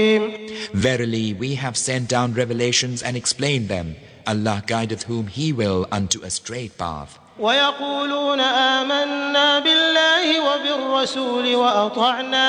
Verily, we have sent down revelations and explained them. Allah guideth whom He will unto a straight path. ويقولون آمنا بالله وبالرسول وأطعنا